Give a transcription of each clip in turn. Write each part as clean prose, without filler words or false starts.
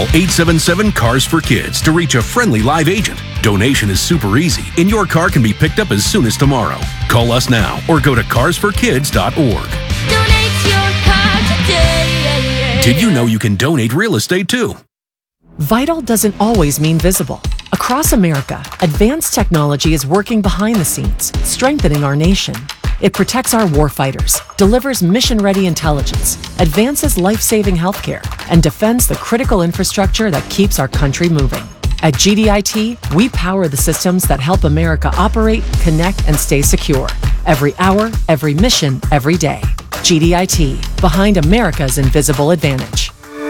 Call 877-CARS-FOR-KIDS to reach a friendly live agent. Donation is super easy, and your car can be picked up as soon as tomorrow. Call us now or go to carsforkids.org. Donate your car today. Did you know you can donate real estate too? Vital doesn't always mean visible. Across America, advanced technology is working behind the scenes, strengthening our nation. It protects our warfighters, delivers mission-ready intelligence, advances life-saving healthcare, and defends the critical infrastructure that keeps our country moving. At GDIT, we power the systems that help America operate, connect, and stay secure. Every hour, every mission, every day. GDIT, behind America's invisible advantage.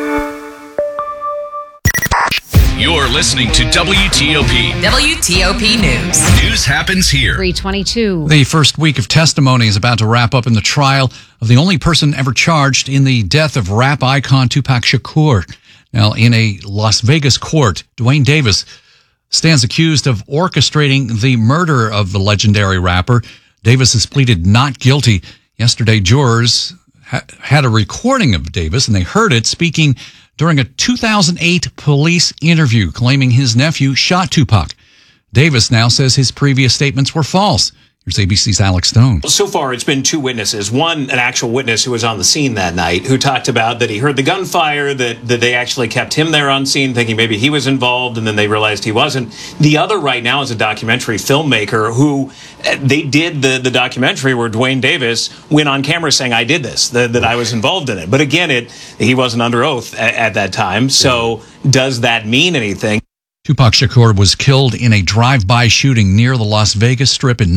You're listening to WTOP. WTOP News. News happens here. 322. The first week of testimony is about to wrap up in the trial of the only person ever charged in the death of rap icon Tupac Shakur. Now, in a Las Vegas court, Dwayne Davis stands accused of orchestrating the murder of the legendary rapper. Davis has pleaded not guilty. Yesterday, jurors had a recording of Davis, and they heard it speaking during a 2008 police interview claiming his nephew shot Tupac. Davis now says his previous statements were false. Here's ABC's Alex Stone. So far, it's been two witnesses. One, an actual witness who was on the scene that night, who talked about that he heard the gunfire, that they actually kept him there on scene, thinking maybe he was involved, and then they realized he wasn't. The other right now is a documentary filmmaker who they did the documentary where Dwayne Davis went on camera saying, I did this, that I was involved in it. But again, he wasn't under oath at that time. So does that mean anything? Tupac Shakur was killed in a drive-by shooting near the Las Vegas Strip in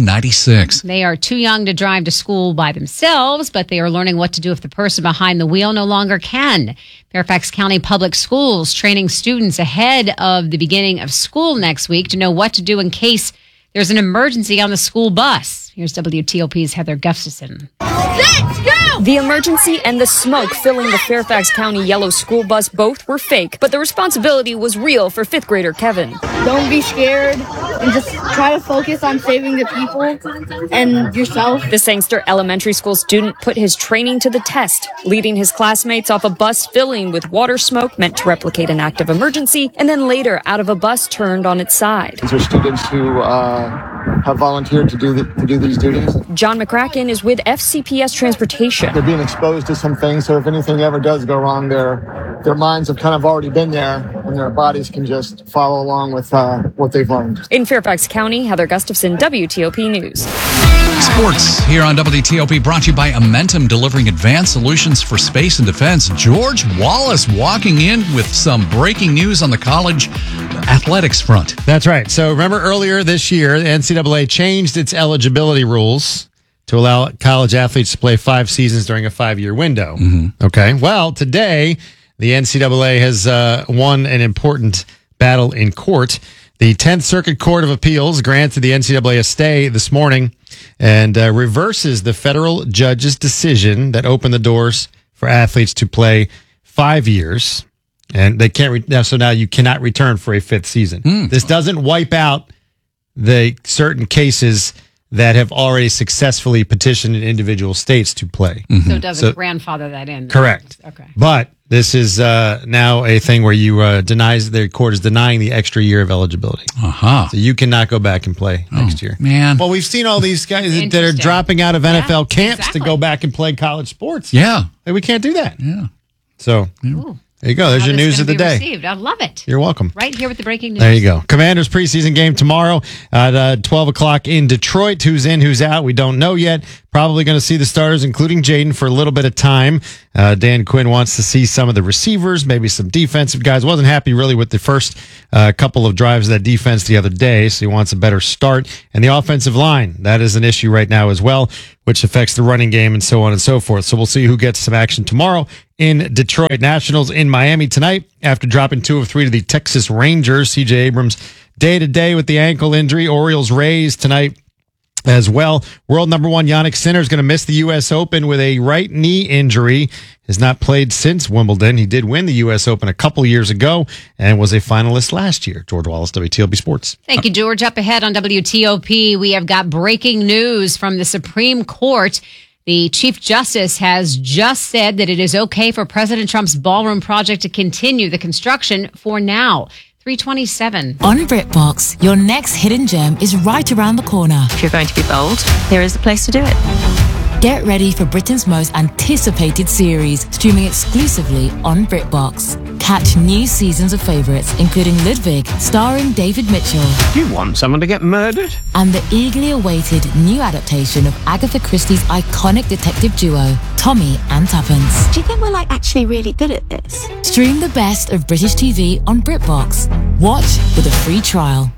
1996. They are too young to drive to school by themselves, but they are learning what to do if the person behind the wheel no longer can. Fairfax County Public Schools training students ahead of the beginning of school next week to know what to do in case there's an emergency on the school bus. Here's WTOP's Heather Gustafson. Let's go! The emergency and the smoke filling the Fairfax County yellow school bus both were fake, but the responsibility was real for fifth grader Kevin. Don't be scared and just try to focus on saving the people and yourself. The Sangster Elementary School student put his training to the test, leading his classmates off a bus filling with water smoke meant to replicate an act of emergency, and then later out of a bus turned on its side. These are students who have volunteered to do these duties. John McCracken is with FCPS Transportation. They're being exposed to some things, so if anything ever does go wrong, their minds have kind of already been there, and their bodies can just follow along with what they've learned. In Fairfax County, Heather Gustafson, WTOP News. Sports here on WTOP, brought to you by Amentum, delivering advanced solutions for space and defense. George Wallace walking in with some breaking news on the college athletics front. That's right. So remember earlier this year, the NCAA changed its eligibility rules to allow college athletes to play 5 seasons during a 5-year window. Mm-hmm. Okay. Well, today, the NCAA has won an important battle in court. The 10th Circuit Court of Appeals granted the NCAA a stay this morning and reverses the federal judge's decision that opened the doors for athletes to play 5 years. And they can't. So now you cannot return for a 5th season. This doesn't wipe out the certain cases that have already successfully petitioned in individual states to play. So it doesn't grandfather that in. Correct. Okay. But this is now a thing where you the court is denying the extra year of eligibility. Uh-huh. So you cannot go back and play next year. Man. Well, we've seen all these guys that are dropping out of NFL camps to go back and play college sports. Yeah. And we can't do that. Yeah. So there you go. There's your news of the day. Received. I love it. You're welcome. Right here with the breaking news. There you go. Commanders preseason game tomorrow at 12 o'clock in Detroit. Who's in, who's out? We don't know yet. Probably going to see the starters, including Jaden, for a little bit of time. Dan Quinn wants to see some of the receivers, maybe some defensive guys. Wasn't happy really with the first couple of drives of that defense the other day, so he wants a better start. And the offensive line, that is an issue right now as well, which affects the running game and so on and so forth. So we'll see who gets some action tomorrow in Detroit. Nationals in Miami tonight after dropping 2 of 3 to the Texas Rangers. CJ Abrams day-to-day with the ankle injury. Orioles Rays tonight as well. World number 1 Jannik Sinner is going to miss the U.S. Open with a right knee injury. Has not played since Wimbledon. He did win the U.S. Open a couple years ago and was a finalist last year. George Wallace, WTOP Sports. Thank you, George. Up ahead on WTOP, we have got breaking news from the Supreme Court. The Chief Justice has just said that it is okay for President Trump's ballroom project to continue the construction for now. 327. On BritBox, your next hidden gem is right around the corner. If you're going to be bold, here is the place to do it. Get ready for Britain's most anticipated series, streaming exclusively on BritBox. Catch new seasons of favourites, including Ludwig, starring David Mitchell. Do you want someone to get murdered? And the eagerly awaited new adaptation of Agatha Christie's iconic detective duo, Tommy and Tuppence. Do you think we're actually really good at this? Stream the best of British TV on BritBox. Watch with a free trial.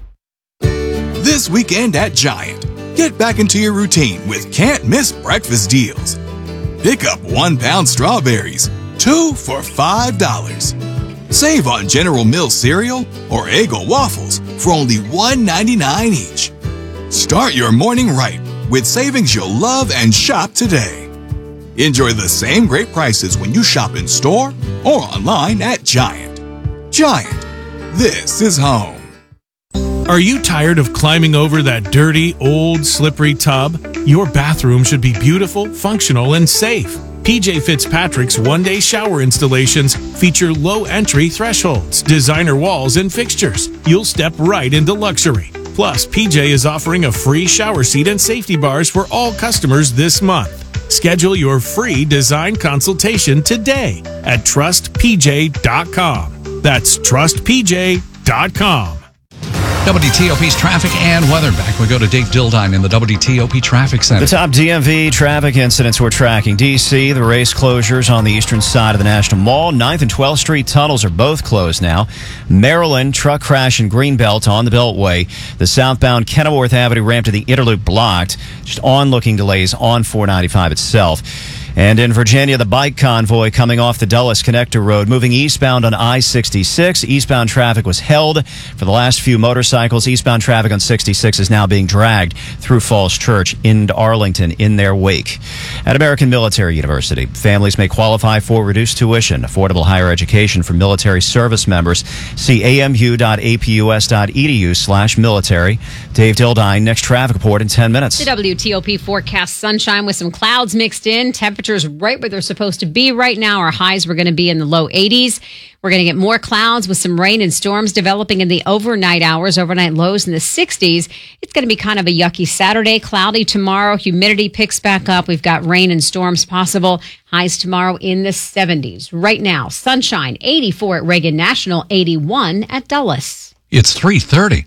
This weekend at Giant, get back into your routine with can't-miss breakfast deals. Pick up 1 pound strawberries, 2 for $5. Save on General Mills cereal or Eggo waffles for only $1.99 each. Start your morning right with savings you'll love and shop today. Enjoy the same great prices when you shop in store or online at Giant. Giant, this is home. Are you tired of climbing over that dirty, old, slippery tub? Your bathroom should be beautiful, functional, and safe. PJ Fitzpatrick's one-day shower installations feature low entry thresholds, designer walls, and fixtures. You'll step right into luxury. Plus, PJ is offering a free shower seat and safety bars for all customers this month. Schedule your free design consultation today at trustpj.com. That's trustpj.com. WTOP's traffic and weather. Back we go to Dave Dildine in the WTOP Traffic Center. The top DMV traffic incidents we're tracking. D.C., the race closures on the eastern side of the National Mall. 9th and 12th Street tunnels are both closed now. Maryland, truck crash in Greenbelt on the Beltway. The southbound Kenilworth Avenue ramp to the Interloop blocked. Just onlooking delays on 495 itself. And in Virginia, the bike convoy coming off the Dulles Connector Road, moving eastbound on I-66. Eastbound traffic was held for the last few motorcycles. Eastbound traffic on 66 is now being dragged through Falls Church into Arlington in their wake. At American Military University, families may qualify for reduced tuition, affordable higher education for military service members. See amu.apus.edu/military. Dave Dildine, next traffic report in 10 minutes. The WTOP forecast sunshine with some clouds mixed in. Temperatures right where they're supposed to be right now. Our highs were going to be in the low 80s. We're going to get more clouds with some rain and storms developing in the overnight hours. Overnight lows in the 60s. It's going to be kind of a yucky Saturday. Cloudy tomorrow. Humidity picks back up. We've got rain and storms possible. Highs tomorrow in the 70s. Right now, sunshine, 84 at Reagan National, 81 at Dulles. It's 3:30.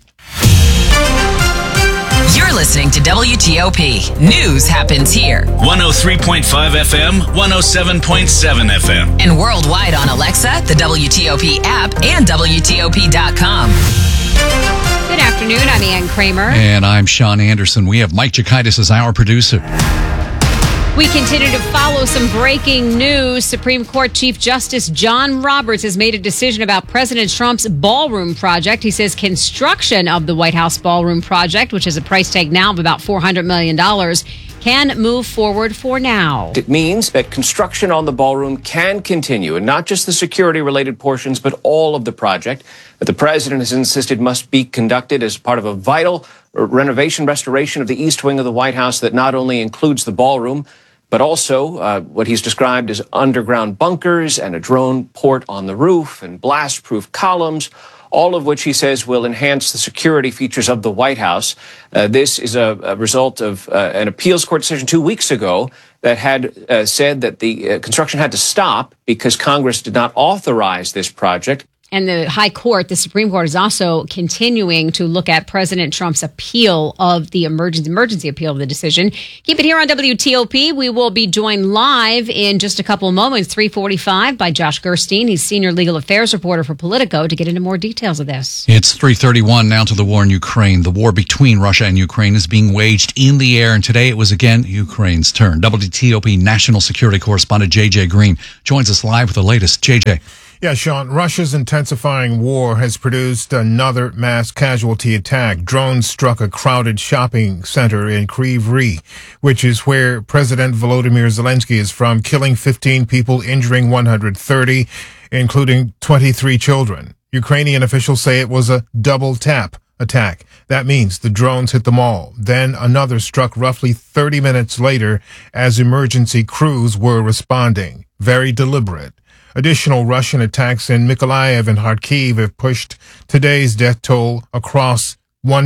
You're listening to WTOP. News happens here. 103.5 FM, 107.7 FM. And worldwide on Alexa, the WTOP app, and WTOP.com. Good afternoon. I'm Ann Kramer. And I'm Sean Anderson. We have Mike Jakaitis as our producer. We continue to follow some breaking news. Supreme Court Chief Justice John Roberts has made a decision about President Trump's ballroom project. He says construction of the White House ballroom project, which has a price tag now of about $400 million, can move forward for now. It means that construction on the ballroom can continue, and not just the security-related portions, but all of the project that the president has insisted must be conducted as part of a vital restoration of the east wing of the White House that not only includes the ballroom, but also what he's described as underground bunkers and a drone port on the roof and blast-proof columns, all of which he says will enhance the security features of the White House. This is a result of an appeals court decision 2 weeks ago that had said that the construction had to stop because Congress did not authorize this project. And the High Court, the Supreme Court, is also continuing to look at President Trump's appeal of the emergency appeal of the decision. Keep it here on WTOP. We will be joined live in just a couple of moments, 3:45, by Josh Gerstein. He's senior legal affairs reporter for Politico to get into more details of this. It's 3:31 now to the war in Ukraine. The war between Russia and Ukraine is being waged in the air, and today it was again Ukraine's turn. WTOP national security correspondent J.J. Green joins us live with the latest. J.J. Yeah, Sean, Russia's intensifying war has produced another mass casualty attack. Drones struck a crowded shopping center in Kryvyi, which is where President Volodymyr Zelensky is from, killing 15 people, injuring 130, including 23 children. Ukrainian officials say it was a double tap attack. That means the drones hit the mall. Then another struck roughly 30 minutes later as emergency crews were responding. Very deliberate. Additional Russian attacks in Mykolaiv and Kharkiv have pushed today's death toll across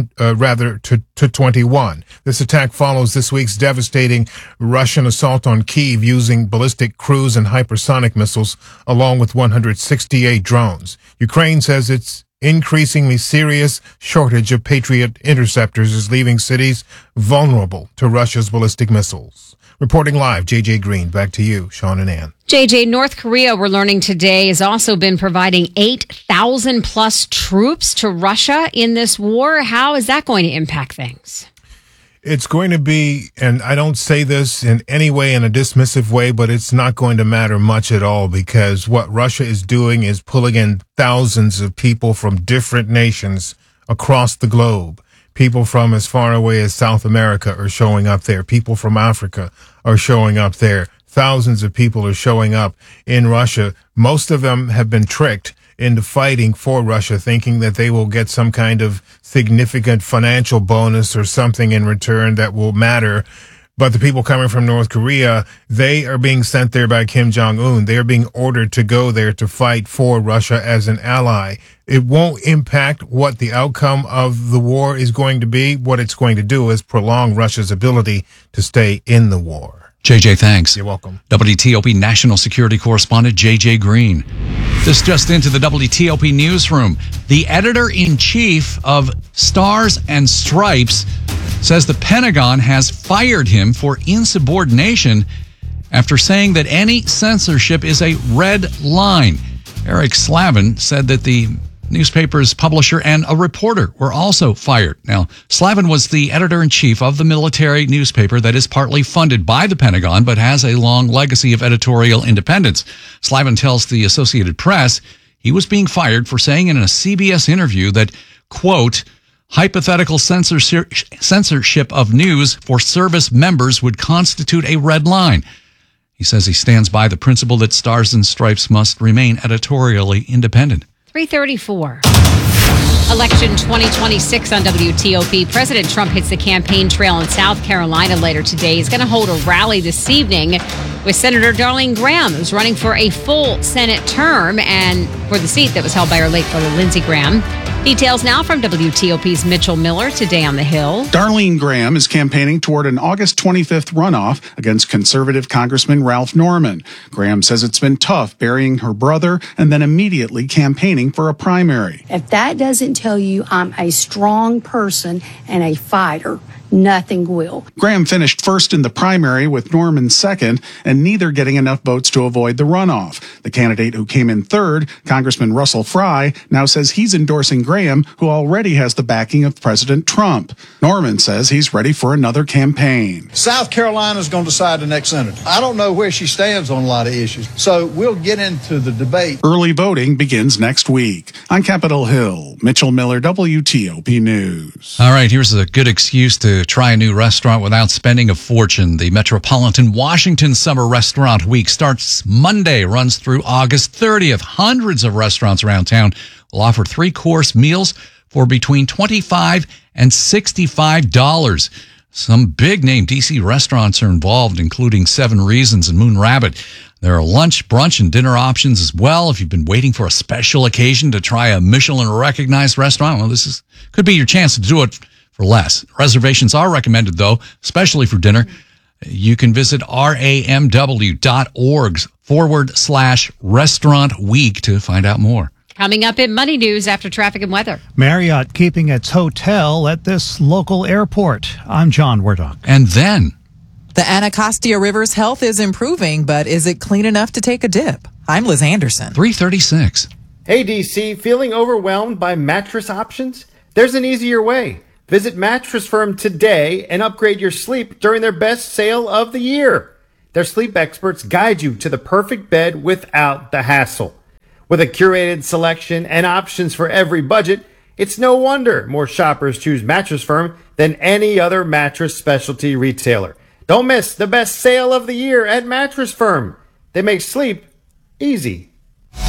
to 21. This attack follows this week's devastating Russian assault on Kyiv using ballistic cruise and hypersonic missiles, along with 168 drones. Ukraine says its increasingly serious shortage of Patriot interceptors is leaving cities vulnerable to Russia's ballistic missiles. Reporting live, JJ Green. Back to you, Sean and Ann. JJ, North Korea, we're learning today, has also been providing 8,000 plus troops to Russia in this war. How is that going to impact things? It's going to be, and I don't say this in any way in a dismissive way, but it's not going to matter much at all, because what Russia is doing is pulling in thousands of people from different nations across the globe. People from as far away as South America are showing up there. People from Africa are showing up there. Thousands of people are showing up in Russia. Most of them have been tricked into fighting for Russia, thinking that they will get some kind of significant financial bonus or something in return that will matter. But the people coming from North Korea, they are being sent there by Kim Jong-un. They are being ordered to go there to fight for Russia as an ally. It won't impact what the outcome of the war is going to be. What it's going to do is prolong Russia's ability to stay in the war. JJ, thanks. You're welcome. WTOP national security correspondent JJ Green. This just into the WTOP newsroom. The editor-in-chief of Stars and Stripes says the Pentagon has fired him for insubordination after saying that any censorship is a red line. Eric Slavin said that the newspaper's publisher and a reporter were also fired. Now, Slavin was the editor-in-chief of the military newspaper that is partly funded by the Pentagon but has a long legacy of editorial independence. Slavin tells the Associated Press he was being fired for saying in a CBS interview that, quote, hypothetical censorship of news for service members would constitute a red line. He says he stands by the principle that Stars and Stripes must remain editorially independent. 334. Election 2026 on WTOP. President Trump hits the campaign trail in South Carolina later today. He's going to hold a rally this evening with Senator Darlene Graham, who's running for a full Senate term and for the seat that was held by her late brother, Lindsey Graham. Details now from WTOP's Mitchell Miller today on the Hill. Darlene Graham is campaigning toward an August 25th runoff against conservative Congressman Ralph Norman. Graham says it's been tough burying her brother and then immediately campaigning for a primary. If that doesn't tell you I'm a strong person and a fighter, nothing will. Graham finished first in the primary with Norman second, and neither getting enough votes to avoid the runoff. The candidate who came in third, Congressman Russell Fry, now says he's endorsing Graham, who already has the backing of President Trump. Norman says he's ready for another campaign. South Carolina's going to decide the next senator. I don't know where she stands on a lot of issues, so we'll get into the debate. Early voting begins next week. On Capitol Hill, Mitchell Miller, WTOP News. All right, here's a good excuse to try a new restaurant without spending a fortune. The Metropolitan Washington Summer Restaurant Week starts Monday, runs through August 30th. Hundreds of restaurants around town will offer 3-course meals for between $25 and $65. Some big-name D.C. restaurants are involved, including 7 Reasons and Moon Rabbit. There are lunch, brunch, and dinner options as well. If you've been waiting for a special occasion to try a Michelin-recognized restaurant, well, this could be your chance to do it for less. Reservations are recommended, though, especially for dinner. You can visit ramw.org/restaurant week to find out more. Coming up in Money News after traffic and weather. Marriott keeping its hotel at this local airport. I'm John Werdock. And then the Anacostia River's health is improving, but is it clean enough to take a dip? I'm Liz Anderson. 336. Hey, DC, feeling overwhelmed by mattress options? There's an easier way. Visit Mattress Firm today and upgrade your sleep during their best sale of the year. Their sleep experts guide you to the perfect bed without the hassle. With a curated selection and options for every budget, it's no wonder more shoppers choose Mattress Firm than any other mattress specialty retailer. Don't miss the best sale of the year at Mattress Firm. They make sleep easy.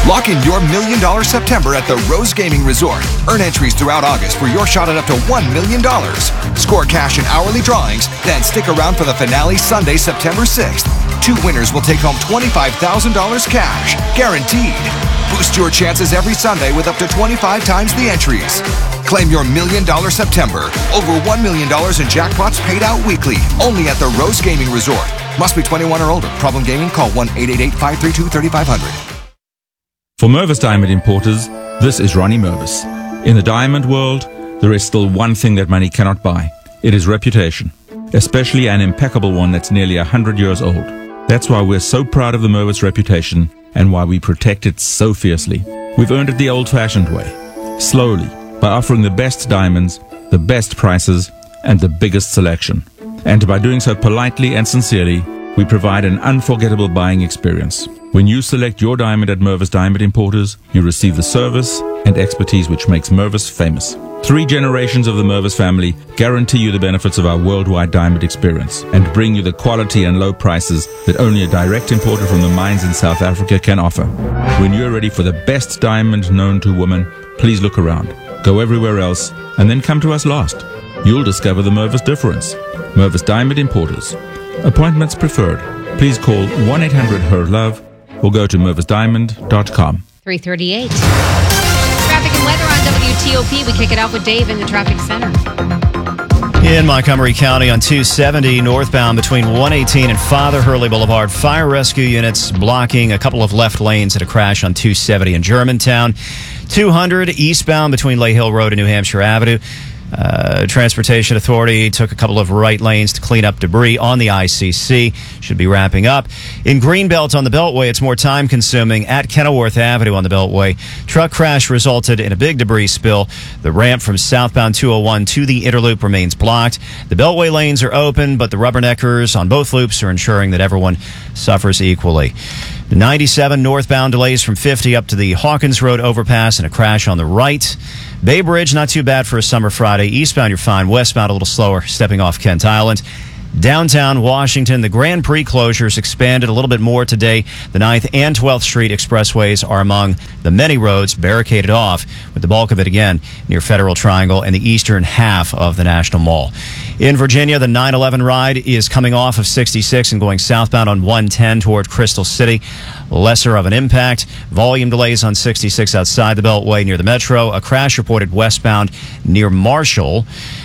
Lock in your $1 million September at the Rose Gaming Resort. Earn entries throughout August for your shot at up to $1 million. Score cash in hourly drawings, then stick around for the finale Sunday, September 6th. 2 winners will take home $25,000 cash, guaranteed. Boost your chances every Sunday with up to 25 times the entries. Claim your $1 million September. Over $1 million in jackpots paid out weekly. Only at the Rose Gaming Resort. Must be 21 or older. Problem gaming? Call 1-888-532-3500. For Mervis Diamond Importers, this is Ronnie Mervis. In the diamond world, there is still one thing that money cannot buy. It is reputation, especially an impeccable one that's nearly 100 years old. That's why we're so proud of the Mervis reputation and why we protect it so fiercely. We've earned it the old-fashioned way, slowly, by offering the best diamonds, the best prices, and the biggest selection. And by doing so politely and sincerely, we provide an unforgettable buying experience. When you select your diamond at Mervis Diamond Importers, you receive the service and expertise which makes Mervis famous. 3 generations of the Mervis family guarantee you the benefits of our worldwide diamond experience and bring you the quality and low prices that only a direct importer from the mines in South Africa can offer. When you're ready for the best diamond known to woman, please look around, go everywhere else, and then come to us last. You'll discover the Mervis difference. Mervis Diamond Importers. Appointments preferred. Please call 1-800-HER-LOVE or go to mervisdiamond.com. 3:38. Traffic and weather on WTOP. We kick it off with Dave in the traffic center. In Montgomery County on 270 northbound between 118 and Father Hurley Boulevard, fire rescue units blocking a couple of left lanes at a crash on 270 in Germantown. 200 eastbound between Lay Hill Road and New Hampshire Avenue. Transportation Authority took a couple of right lanes to clean up debris on the ICC. Should be wrapping up. In Greenbelt on the Beltway, it's more time consuming. At Kenilworth Avenue on the Beltway, truck crash resulted in a big debris spill. The ramp from southbound 201 to the Interloop remains blocked. The Beltway lanes are open, but the rubberneckers on both loops are ensuring that everyone suffers equally. The 97 northbound delays from 50 up to the Hawkins Road overpass and a crash on the right. Bay Bridge, not too bad for a summer Friday. Eastbound, you're fine. Westbound, a little slower, stepping off Kent Island. Downtown Washington, the Grand Prix closures expanded a little bit more today. The 9th and 12th Street expressways are among the many roads barricaded off, with the bulk of it again near Federal Triangle and the eastern half of the National Mall. In Virginia, the 911 ride is coming off of 66 and going southbound on 110 toward Crystal City. Lesser of an impact. Volume delays on 66 outside the Beltway near the Metro. A crash reported westbound near Marshall.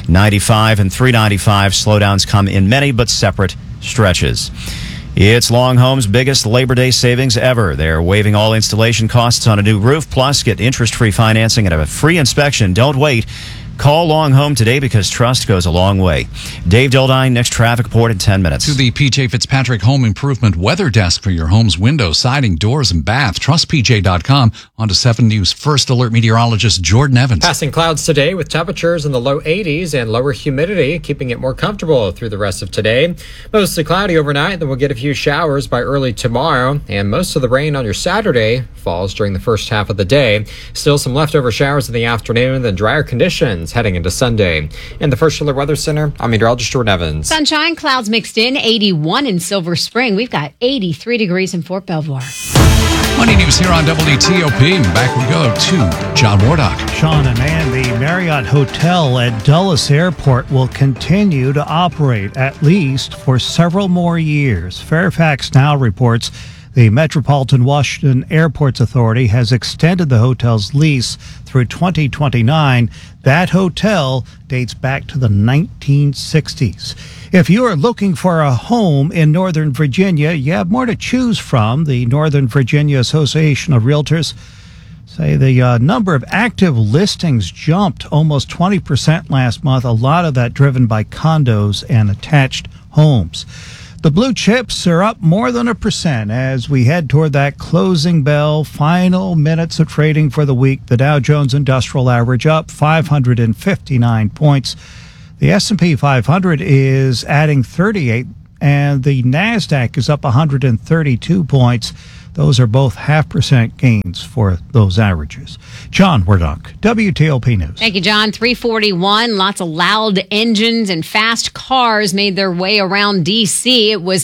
95 and 395 slowdowns come in many but separate stretches. It's Long Home's biggest Labor Day savings ever. They're waiving all installation costs on a new roof, plus get interest-free financing and a free inspection. Don't wait. Call Long Home today because trust goes a long way. Dave Dildine, next traffic report in 10 minutes. To the PJ Fitzpatrick Home Improvement Weather Desk for your home's windows, siding, doors, and bath. TrustPJ.com. On to 7 News First Alert meteorologist Jordan Evans. Passing clouds today with temperatures in the low 80s and lower humidity, keeping it more comfortable through the rest of today. Mostly cloudy overnight, then we'll get a few showers by early tomorrow, and most of the rain on your Saturday falls during the first half of the day. Still some leftover showers in the afternoon, then drier conditions heading into Sunday. In the First Alert Weather Center, I'm meteorologist Jordan Evans. Sunshine, clouds mixed in, 81 in Silver Spring. We've got 83 degrees in Fort Belvoir. Money News here on WTOP. Back we go to John Wardock. Sean and Ann, the Marriott Hotel at Dulles Airport will continue to operate at least for several more years. Fairfax Now reports the Metropolitan Washington Airports Authority has extended the hotel's lease through 2029. That hotel dates back to the 1960s. If you are looking for a home in Northern Virginia, you have more to choose from. The Northern Virginia Association of Realtors say the number of active listings jumped almost 20% last month, a lot of that driven by condos and attached homes. The blue chips are up more than 1% as we head toward that closing bell. Final minutes of trading for the week. The Dow Jones Industrial Average up 559 points. The S&P 500 is adding 38, and the NASDAQ is up 132 points. Those are both 0.5% gains for those averages. John Wardock, WTOP News. Thank you, John. 341. Lots of loud engines and fast cars made their way around D.C. It was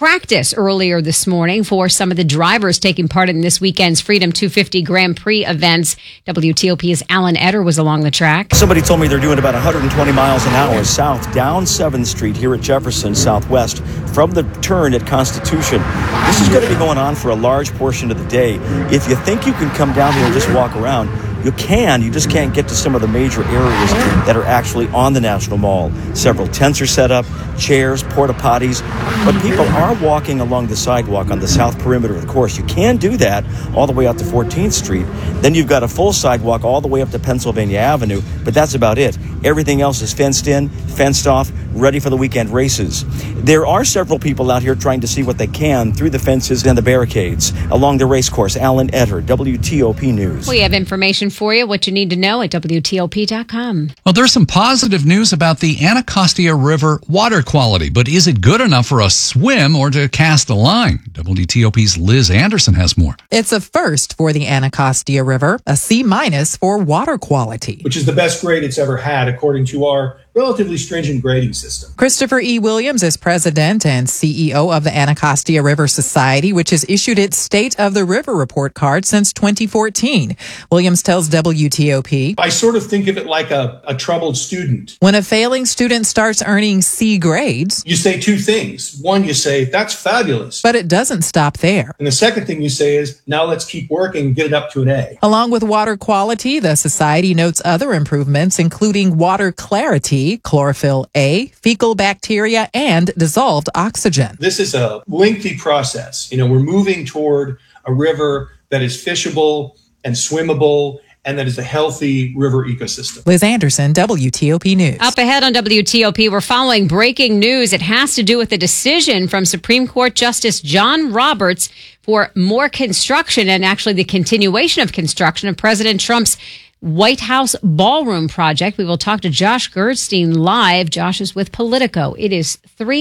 practice earlier this morning for some of the drivers taking part in this weekend's Freedom 250 Grand Prix events. WTOP's Alan Etter was along the track. Somebody told me they're doing about 120 miles an hour south down 7th Street here at Jefferson Southwest from the turn at Constitution. This is going to be going on for a large portion of the day. If you think you can come down here and just walk around, you can. You just can't get to some of the major areas that are actually on the National Mall. Several tents are set up, chairs, porta potties, but people are walking along the sidewalk on the south perimeter of the course. You can do that all the way out to 14th Street. Then you've got a full sidewalk all the way up to Pennsylvania Avenue, but that's about it. Everything else is fenced in, fenced off, ready for the weekend races. There are several people out here trying to see what they can through the fences and the barricades along the race course. Alan Etter, WTOP News. We have information for you, what you need to know at WTOP.com. Well, there's some positive news about the Anacostia River water quality, but is it good enough for a swim or to cast a line? WTOP's Liz Anderson has more. It's a first for the Anacostia River, a C- for water quality. Which is the best grade it's ever had, according to our relatively stringent grading system. Christopher E. Williams is president and CEO of the Anacostia River Society, which has issued its State of the River report card since 2014. Williams tells WTOP, I sort of think of it like a troubled student. When a failing student starts earning C grades, you say two things. One, you say, that's fabulous. But it doesn't stop there. And the second thing you say is, now let's keep working and get it up to an A. Along with water quality, the Society notes other improvements, including water clarity, chlorophyll A, fecal bacteria, and dissolved oxygen. This is a lengthy process. We're moving toward a river that is fishable and swimmable and that is a healthy river ecosystem. Liz Anderson, WTOP News. Up ahead on WTOP, we're following breaking news. It has to do with the decision from Supreme Court Justice John Roberts for more construction and actually the continuation of construction of President Trump's White House ballroom project. We will talk to Josh Gerstein live. Josh is with Politico. It is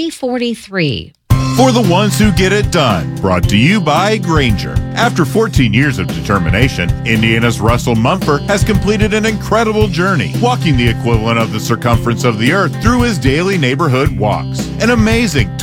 3:43. For the ones who get it done, brought to you by Grainger. After 14 years of determination, Indiana's Russell Mumford has completed an incredible journey, walking the equivalent of the circumference of the earth through his daily neighborhood walks. An amazing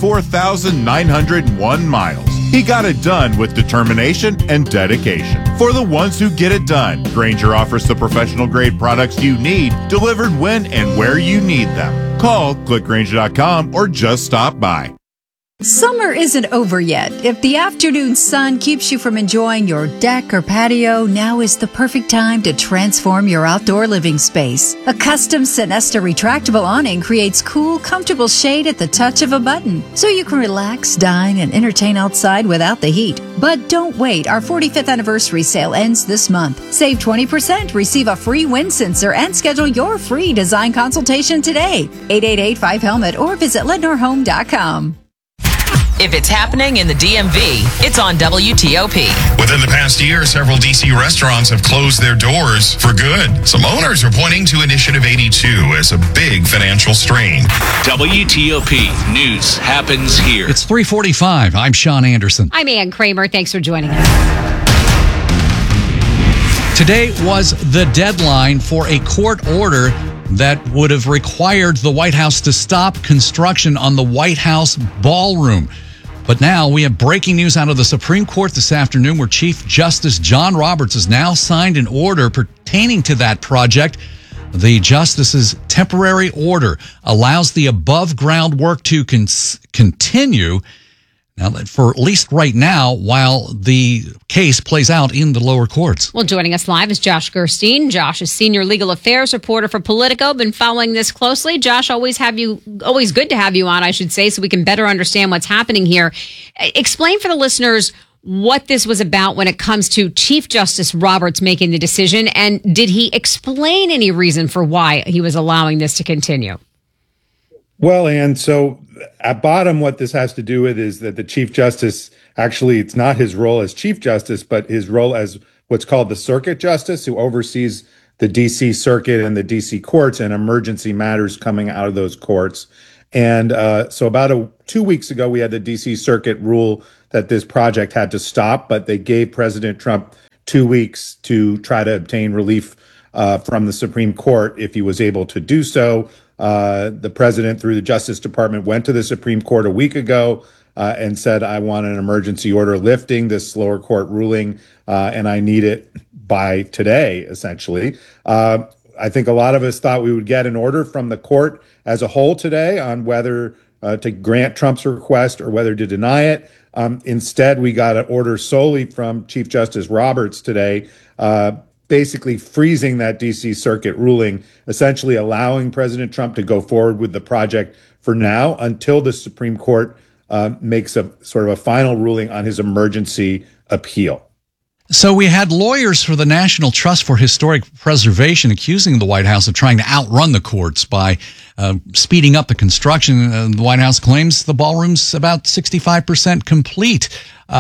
24,901 miles. He got it done with determination and dedication. For the ones who get it done, Grainger offers the professional-grade products you need, delivered when and where you need them. Call, click Grainger.com, or just stop by. Summer isn't over yet. If the afternoon sun keeps you from enjoying your deck or patio, now is the perfect time to transform your outdoor living space. A custom Sinesta retractable awning creates cool, comfortable shade at the touch of a button, so you can relax, dine, and entertain outside without the heat. But don't wait. Our 45th anniversary sale ends this month. Save 20%, receive a free wind sensor, and schedule your free design consultation today. 888-5HELMET or visit LednorHome.com. If it's happening in the DMV, it's on WTOP. Within the past year, several D.C. restaurants have closed their doors for good. Some owners are pointing to Initiative 82 as a big financial strain. WTOP News happens here. It's 3:45. I'm Sean Anderson. I'm Ann Kramer. Thanks for joining us. Today was the deadline for a court order that would have required the White House to stop construction on the White House ballroom. But now we have breaking news out of the Supreme Court this afternoon where Chief Justice John Roberts has now signed an order pertaining to that project. The justice's temporary order allows the above ground work to continue. Now, for at least right now, while the case plays out in the lower courts. Well, joining us live is Josh Gerstein. Josh is senior legal affairs reporter for Politico. Been following this closely. Josh, always good to have you on, I should say, so we can better understand what's happening here. Explain for the listeners what this was about when it comes to Chief Justice Roberts making the decision, and did he explain any reason for why he was allowing this to continue? Well, and so at bottom, what this has to do with is that the Chief Justice, actually, it's not his role as Chief Justice, but his role as what's called the Circuit Justice, who oversees the D.C. Circuit and the D.C. courts and emergency matters coming out of those courts. And so about 2 weeks ago, we had the D.C. Circuit rule that this project had to stop, but they gave President Trump 2 weeks to try to obtain relief from the Supreme Court if he was able to do so. The president, through the Justice Department, went to the Supreme Court a week ago. and said, I want an emergency order lifting this lower court ruling, and I need it by today, essentially. I think a lot of us thought we would get an order from the court as a whole today on whether to grant Trump's request or whether to deny it. Instead, we got an order solely from Chief Justice Roberts today, basically freezing that D.C. Circuit ruling, essentially allowing President Trump to go forward with the project for now until the Supreme Court makes a sort of a final ruling on his emergency appeal. So we had lawyers for the National Trust for Historic Preservation accusing the White House of trying to outrun the courts by speeding up the construction. The White House claims the ballroom's about 65% complete.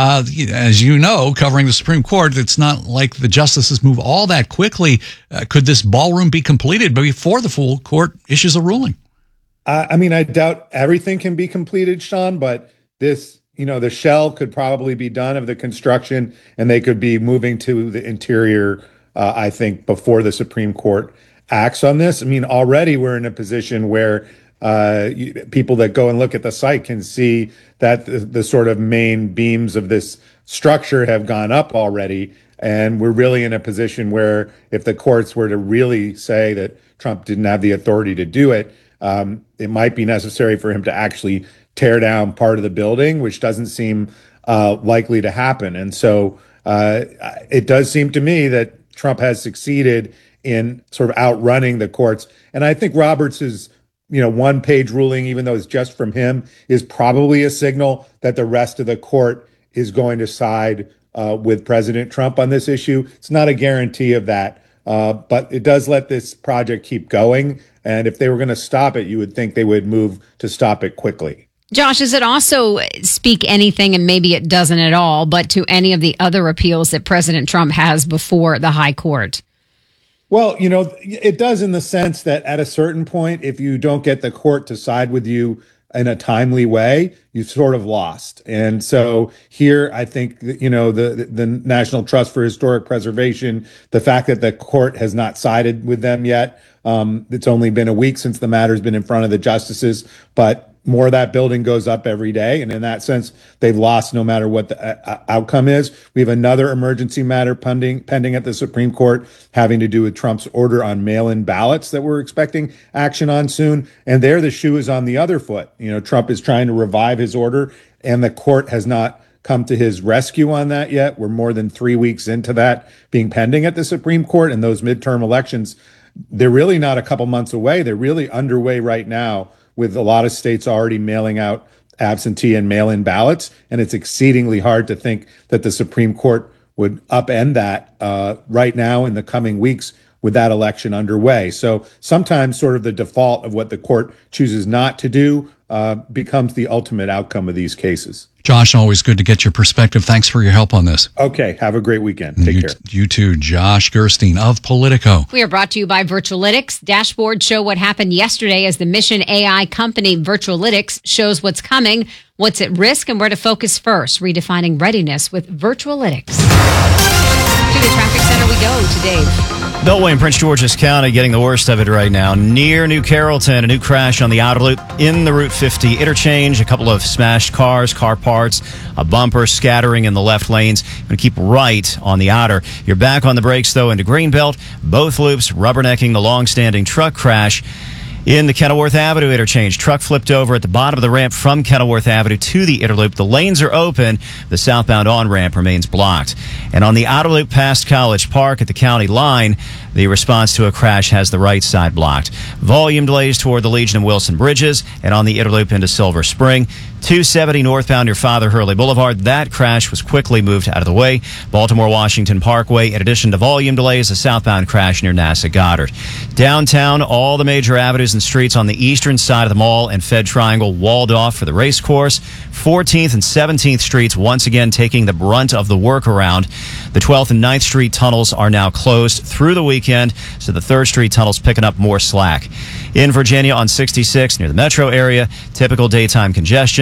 As you know, covering the Supreme Court, it's not like the justices move all that quickly. Could this ballroom be completed before the full court issues a ruling? I mean, I doubt everything can be completed, Sean, but this, the shell could probably be done of the construction, and they could be moving to the interior, I think, before the Supreme Court acts on this. I mean, already we're in a position where people that go and look at the site can see that the sort of main beams of this structure have gone up already. And we're really in a position where if the courts were to really say that Trump didn't have the authority to do it, it might be necessary for him to actually tear down part of the building, which doesn't seem likely to happen. And so it does seem to me that Trump has succeeded in sort of outrunning the courts. And I think Roberts's, one-page ruling, even though it's just from him, is probably a signal that the rest of the court is going to side with President Trump on this issue. It's not a guarantee of that, but it does let this project keep going. And if they were going to stop it, you would think they would move to stop it quickly. Josh, does it also speak anything, and maybe it doesn't at all, but to any of the other appeals that President Trump has before the high court? Well, it does in the sense that at a certain point, if you don't get the court to side with you in a timely way, you've sort of lost. And so here, I think, the National Trust for Historic Preservation, the fact that the court has not sided with them yet, it's only been a week since the matter's been in front of the justices, but more of that building goes up every day. And in that sense, they've lost no matter what the outcome is. We have another emergency matter pending at the Supreme Court having to do with Trump's order on mail-in ballots that we're expecting action on soon. And there, the shoe is on the other foot. Trump is trying to revive his order, and the court has not come to his rescue on that yet. We're more than 3 weeks into that being pending at the Supreme Court, and those midterm elections, they're really not a couple months away. They're really underway right now, with a lot of states already mailing out absentee and mail-in ballots. And it's exceedingly hard to think that the Supreme Court would upend that right now in the coming weeks with that election underway. So sometimes sort of the default of what the court chooses not to do becomes the ultimate outcome of these cases. Josh, always good to get your perspective. Thanks for your help on this. Okay. Have a great weekend. Take care. You too, Josh Gerstein of Politico. We are brought to you by Virtualytics. Dashboards show what happened yesterday as the Mission AI company Virtualytics shows what's coming, what's at risk, and where to focus first. Redefining readiness with Virtualytics. To the traffic center we go to Dave. Beltway in Prince George's County getting the worst of it right now. Near New Carrollton, a new crash on the outer loop in the Route 50 interchange. A couple of smashed cars, car parts, a bumper scattering in the left lanes. Going to keep right on the outer. You're back on the brakes, though, into Greenbelt. Both loops rubbernecking the long-standing truck crash. In the Kenilworth Avenue interchange, truck flipped over at the bottom of the ramp from Kenilworth Avenue to the inner loop. The lanes are open. The southbound on-ramp remains blocked. And on the outer loop past College Park at the county line, the response to a crash has the right side blocked. Volume delays toward the Legion and Wilson bridges, and on the inner loop into Silver Spring. 270 northbound near Father Hurley Boulevard. That crash was quickly moved out of the way. Baltimore-Washington Parkway, in addition to volume delays, a southbound crash near NASA Goddard. Downtown, all the major avenues and streets on the eastern side of the mall and Fed Triangle walled off for the race course. 14th and 17th Streets once again taking the brunt of the workaround. The 12th and 9th Street tunnels are now closed through the weekend, so the 3rd Street tunnel's picking up more slack. In Virginia on 66 near the metro area, typical daytime congestion.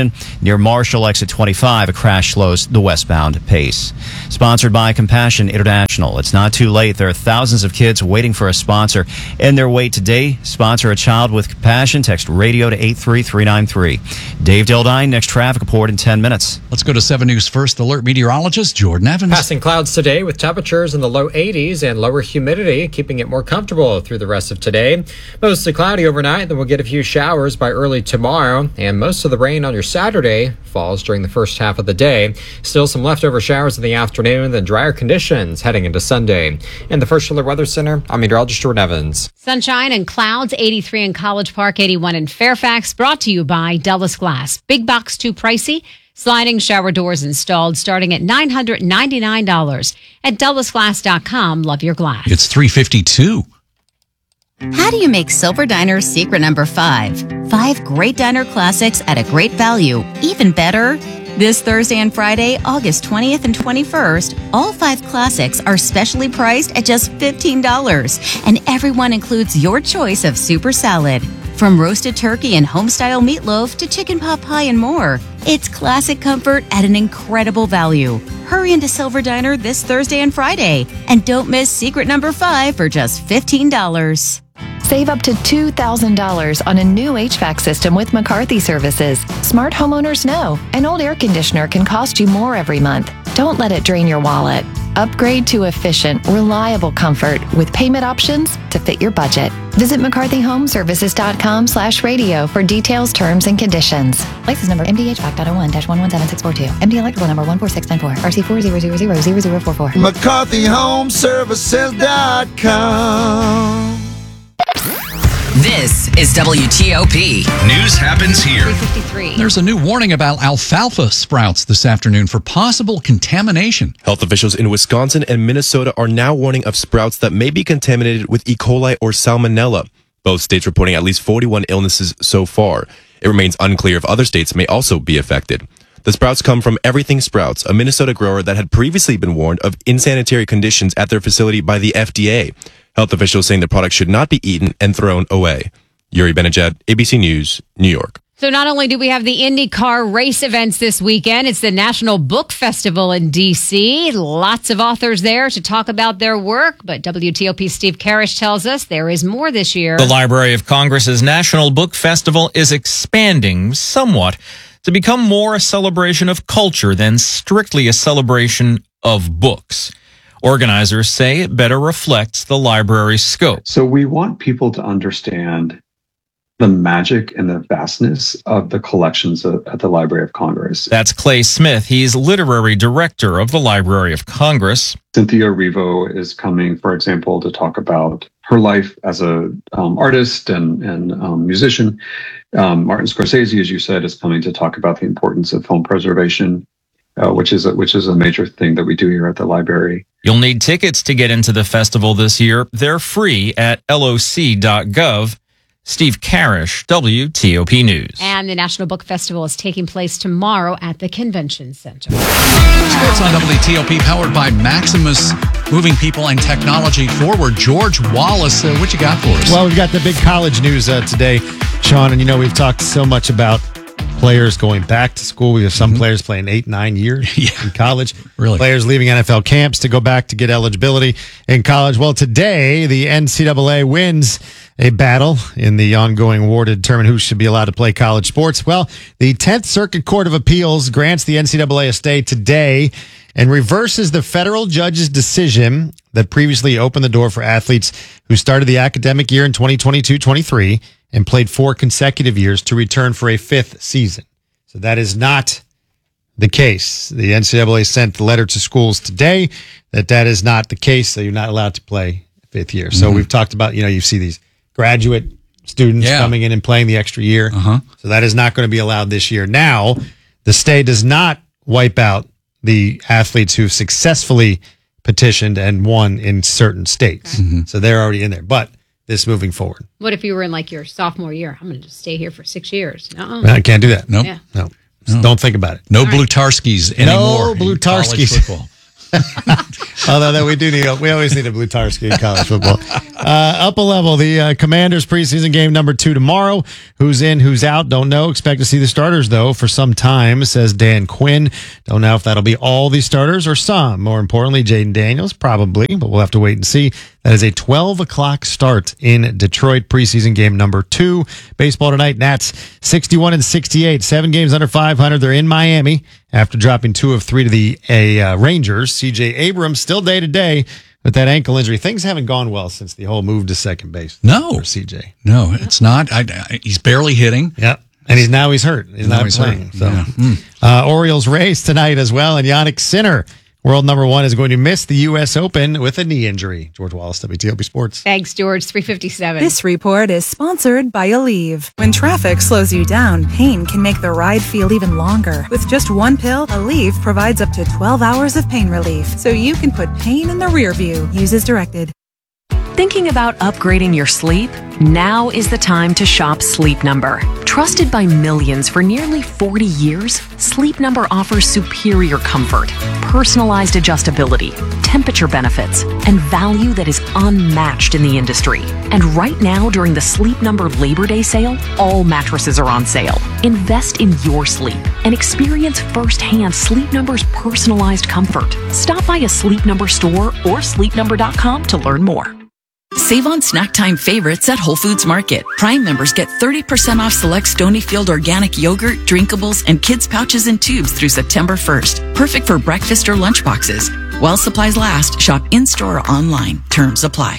intersection. Near Marshall, exit 25, a crash slows the westbound pace. Sponsored by Compassion International. It's not too late. There are thousands of kids waiting for a sponsor. In their wait today, sponsor a child with compassion. Text radio to 83393. Dave Dildine, next traffic report in 10 minutes. Let's go to 7 News First Alert meteorologist Jordan Evans. Passing clouds today with temperatures in the low 80s and lower humidity, keeping it more comfortable through the rest of today. Mostly cloudy overnight, then we'll get a few showers by early tomorrow, and most of the rain on your Saturday falls during the first half of the day. Still some leftover showers in the afternoon, then drier conditions heading into Sunday. In the First Alert Weather Center, I'm meteorologist Jordan Evans. Sunshine and clouds, 83 in College Park, 81 in Fairfax, brought to you by Dulles Glass. Big box too pricey? Sliding shower doors installed starting at $999 at DullesGlass.com. Love your glass. It's 3:52. How do you make Silver Diner's secret number 5? 5 great diner classics at a great value. Even better, this Thursday and Friday, August 20th and 21st, all 5 classics are specially priced at just $15. And everyone includes your choice of super salad. From roasted turkey and home-style meatloaf to chicken pot pie and more. It's classic comfort at an incredible value. Hurry into Silver Diner this Thursday and Friday. And don't miss secret number 5 for just $15. Save up to $2,000 on a new HVAC system with McCarthy Services. Smart homeowners know an old air conditioner can cost you more every month. Don't let it drain your wallet. Upgrade to efficient, reliable comfort with payment options to fit your budget. Visit McCarthyHomeservices.com/radio for details, terms, and conditions. License number MDHVAC.01-117642. MD electrical number 14694. RC40000044. McCarthyHomeservices.com. This is WTOP. News happens here. 353. There's a new warning about alfalfa sprouts this afternoon for possible contamination. Health officials in Wisconsin and Minnesota are now warning of sprouts that may be contaminated with E. coli or salmonella. Both states reporting at least 41 illnesses so far. It remains unclear if other states may also be affected. The sprouts come from Everything Sprouts, a Minnesota grower that had previously been warned of insanitary conditions at their facility by the FDA. Health officials saying the product should not be eaten and thrown away. Yuri Benajed, ABC News, New York. So not only do we have the IndyCar race events this weekend, it's the National Book Festival in D.C. Lots of authors there to talk about their work, but WTOP's Steve Karish tells us there is more this year. The Library of Congress's National Book Festival is expanding somewhat to become more a celebration of culture than strictly a celebration of books. Organizers say it better reflects the library's scope. So we want people to understand the magic and the vastness of the collections at the Library of Congress. That's Clay Smith. He's literary director of the Library of Congress. Cynthia Erivo is coming, for example, to talk about her life as an artist and musician. Martin Scorsese, as you said, is coming to talk about the importance of film preservation, which is a major thing that we do here at the library. You'll need tickets to get into the festival this year. They're free at loc.gov. Steve Karish, WTOP News. And the National Book Festival is taking place tomorrow at the Convention Center. Sports on WTOP, powered by Maximus, moving people and technology forward. George Wallace, what you got for us? Well, we've got the big college news today, Sean, and we've talked so much about players going back to school. We have some players playing 8-9 years in college. Really? Players leaving NFL camps to go back to get eligibility in college. Well, today, the NCAA wins a battle in the ongoing war to determine who should be allowed to play college sports. Well, the 10th Circuit Court of Appeals grants the NCAA a stay today and reverses the federal judge's decision that previously opened the door for athletes who started the academic year in 2022-23 and played 4 consecutive years to return for a 5th season. So that is not the case. The NCAA sent the letter to schools today that is not the case. So you're not allowed to play 5th year. So we've talked about, you see these graduate students coming in and playing the extra year. So that is not going to be allowed this year. Now, the stay does not wipe out the athletes who successfully petitioned and won in certain states. So they're already in there. But this moving forward. What if you were in your sophomore year? I'm going to just stay here for 6 years. I can't do that. Nope. Yeah. No. Don't think about it. No Blutarskis anymore. No Blutarskis. Although we always need a Blutarski in college football. Up a level, the Commanders preseason game number 2 tomorrow. Who's in, who's out, don't know. Expect to see the starters, though, for some time, says Dan Quinn. Don't know if that'll be all the starters or some. More importantly, Jaden Daniels, probably, but we'll have to wait and see. That is a 12 o'clock start in Detroit, preseason game number 2. Baseball tonight, Nats 61-68, 7 games under 500. They're in Miami after dropping 2 of 3 to the Rangers. CJ Abrams still day-to-day with that ankle injury. Things haven't gone well since the whole move to second base. No. For CJ. No, it's not. He's barely hitting. Yep. And he's hurt. He's not playing. Hurt. So. Yeah. Orioles race tonight as well. And Yannick Sinner, world number 1, is going to miss the U.S. Open with a knee injury. George Wallace, WTOP Sports. Thanks, George. 3:57. This report is sponsored by Aleve. When traffic slows you down, pain can make the ride feel even longer. With just one pill, Aleve provides up to 12 hours of pain relief, so you can put pain in the rear view. Use as directed. Thinking about upgrading your sleep? Now is the time to shop Sleep Number. Trusted by millions for nearly 40 years, Sleep Number offers superior comfort, personalized adjustability, temperature benefits, and value that is unmatched in the industry. And right now, during the Sleep Number Labor Day sale, all mattresses are on sale. Invest in your sleep and experience firsthand Sleep Number's personalized comfort. Stop by a Sleep Number store or sleepnumber.com to learn more. Save on snack time favorites at Whole Foods Market. Prime members get 30% off select Stonyfield organic yogurt, drinkables, and kids' pouches and tubes through September 1st. Perfect for breakfast or lunch boxes. While supplies last, shop in-store or online. Terms apply.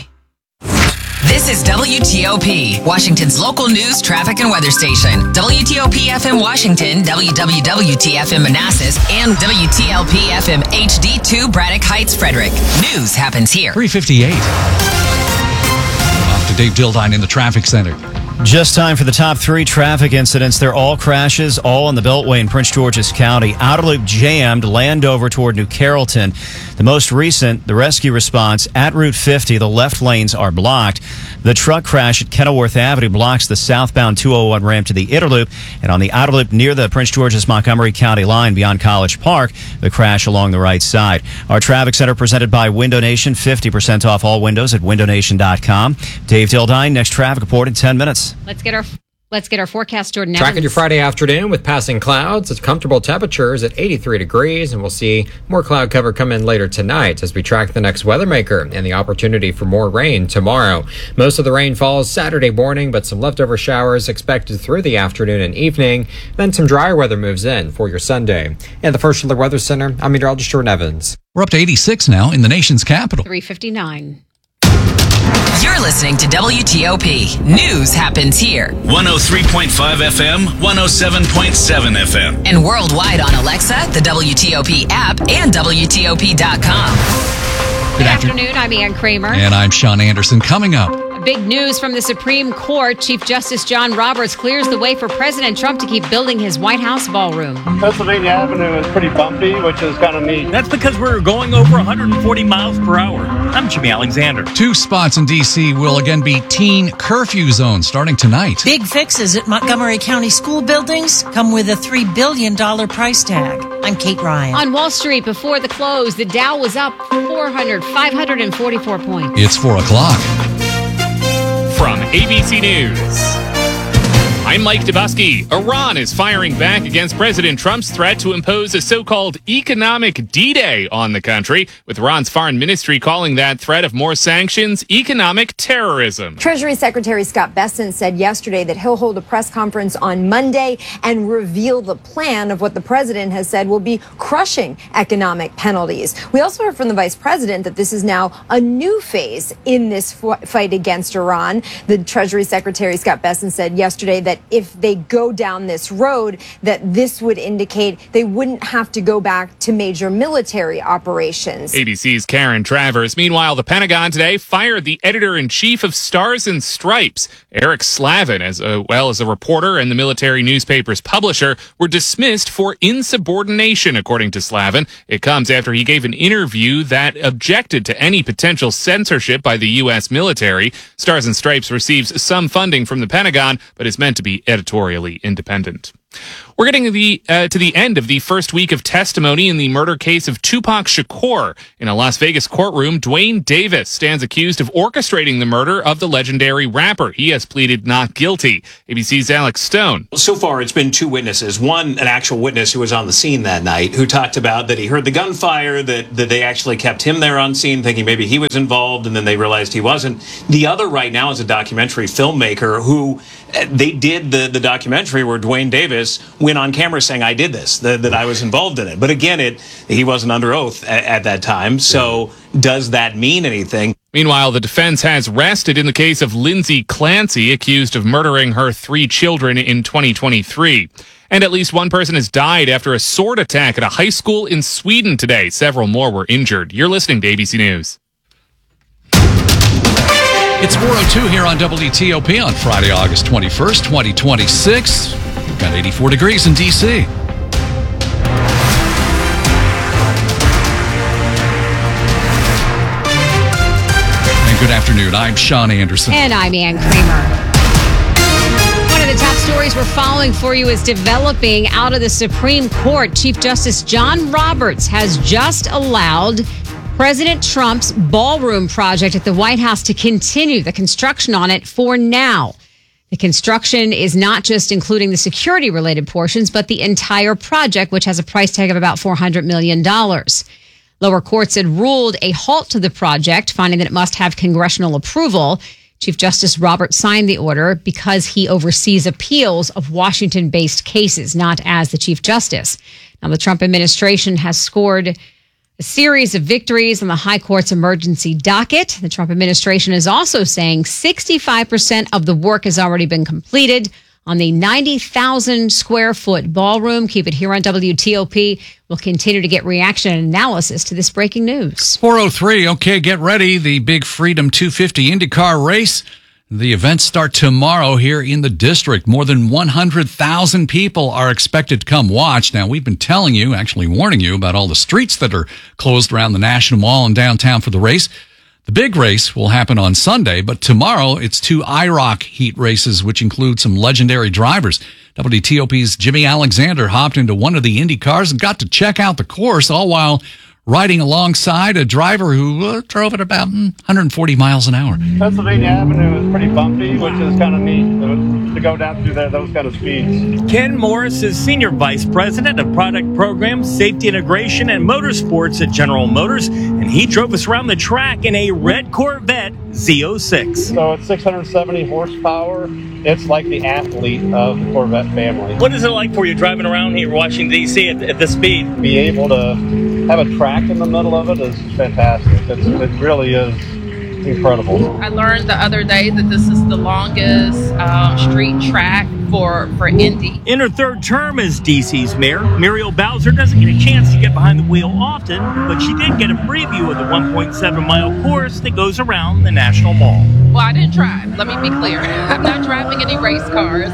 This is WTOP, Washington's local news, traffic, and weather station. WTOP FM Washington, WWWT-FM Manassas, and WTLP FM HD2 Braddock Heights, Frederick. News happens here. 3:58. Off to Dave Dildine in the traffic center. Just time for the top 3 traffic incidents. They're all crashes, all on the Beltway in Prince George's County. Outer loop jammed, Landover toward New Carrollton. The most recent, the rescue response at Route 50. The left lanes are blocked. The truck crash at Kenilworth Avenue blocks the southbound 201 ramp to the inner loop. And on the outer loop near the Prince George's Montgomery County line beyond College Park, the crash along the right side. Our traffic center presented by Window Nation. 50% off all windows at windownation.com. Dave Dildine, next traffic report in 10 minutes. Let's get our forecast, Jordan Evans. Tracking your Friday afternoon with passing clouds. It's comfortable temperatures at 83 degrees, and we'll see more cloud cover come in later tonight as we track the next weather maker and the opportunity for more rain tomorrow. Most of the rain falls Saturday morning, but some leftover showers expected through the afternoon and evening. Then some drier weather moves in for your Sunday. And the First Alert Weather Center, I'm meteorologist Jordan Evans. We're up to 86 now in the nation's capital. 3:59. You're listening to WTOP. News happens here. 103.5 FM, 107.7 FM. And worldwide on Alexa, the WTOP app, and WTOP.com. Good afternoon. I'm Ann Kramer. And I'm Sean Anderson. Coming up. Big news from the Supreme Court. Chief Justice John Roberts clears the way for President Trump to keep building his White House ballroom. Pennsylvania Avenue is pretty bumpy, which is kind of neat. That's because we're going over 140 miles per hour. I'm Jimmy Alexander. 2 spots in D.C. will again be teen curfew zones starting tonight. Big fixes at Montgomery County school buildings come with a $3 billion price tag. I'm Kate Ryan. On Wall Street, before the close, the Dow was up 544 points. It's 4 o'clock. From ABC News, I'm Mike Dubusky. Iran is firing back against President Trump's threat to impose a so-called economic D-Day on the country, with Iran's foreign ministry calling that threat of more sanctions economic terrorism. Treasury Secretary Scott Bessent said yesterday that he'll hold a press conference on Monday and reveal the plan of what the president has said will be crushing economic penalties. We also heard from the vice president that this is now a new phase in this fight against Iran. The Treasury Secretary Scott Bessent said yesterday that if they go down this road, that this would indicate they wouldn't have to go back to major military operations. ABC's Karen Travers. Meanwhile, the Pentagon today fired the editor-in-chief of Stars and Stripes. Eric Slavin, as well as a reporter and the military newspaper's publisher, were dismissed for insubordination, according to Slavin. It comes after he gave an interview that objected to any potential censorship by the U.S. military. Stars and Stripes receives some funding from the Pentagon, but is meant to be editorially independent. We're getting to the end of the first week of testimony in the murder case of Tupac Shakur. In a Las Vegas courtroom, Dwayne Davis stands accused of orchestrating the murder of the legendary rapper. He has pleaded not guilty. ABC's Alex Stone. So far, it's been two witnesses. One, an actual witness who was on the scene that night, who talked about that he heard the gunfire, that they actually kept him there on scene, thinking maybe he was involved, and then they realized he wasn't. The other right now is a documentary filmmaker who they did the documentary where Dwayne Davis went on camera saying, I did this, that I was involved in it. But again, he wasn't under oath at that time. So does that mean anything? Meanwhile, the defense has rested in the case of Lindsay Clancy, accused of murdering her 3 children in 2023. And at least one person has died after a sword attack at a high school in Sweden today. Several more were injured. You're listening to ABC News. It's 4:02 here on WTOP on Friday, August 21st, 2026. We've got 84 degrees in D.C. And good afternoon. I'm Sean Anderson. And I'm Ann Kramer. One of the top stories we're following for you is developing out of the Supreme Court. Chief Justice John Roberts has just allowed President Trump's ballroom project at the White House to continue the construction on it for now. The construction is not just including the security-related portions, but the entire project, which has a price tag of about $400 million. Lower courts had ruled a halt to the project, finding that it must have congressional approval. Chief Justice Roberts signed the order because he oversees appeals of Washington-based cases, not as the Chief Justice. Now, the Trump administration has scored a series of victories on the high court's emergency docket. The Trump administration is also saying 65% of the work has already been completed on the 90,000 square foot ballroom. Keep it here on WTOP. We'll continue to get reaction and analysis to this breaking news. 4:03. Okay, get ready. The big Freedom 250 IndyCar race. The events start tomorrow here in the district. More than 100,000 people are expected to come watch. Now, we've been telling you, actually warning you, about all the streets that are closed around the National Mall and downtown for the race. The big race will happen on Sunday, but tomorrow it's 2 IROC heat races, which include some legendary drivers. WTOP's Jimmy Alexander hopped into one of the Indy cars and got to check out the course, all while riding alongside a driver who drove at about 140 miles an hour. Pennsylvania Avenue is pretty bumpy, which is kind of neat to go down through there, those kind of speeds. Ken Morris is Senior Vice President of Product Programs, Safety Integration, and Motorsports at General Motors, and he drove us around the track in a red Corvette Z06. So it's 670 horsepower. It's like the athlete of the Corvette family. What is it like for you driving around here, Washington, D.C. at this speed? Be able to have a track in the middle of it is fantastic. It really is incredible. I learned the other day that this is the longest street track for Indy. In her third term as D.C.'s mayor, Muriel Bowser doesn't get a chance to get behind the wheel often, but she did get a preview of the 1.7-mile course that goes around the National Mall. Well, I didn't drive. Let me be clear. I'm not driving any race cars.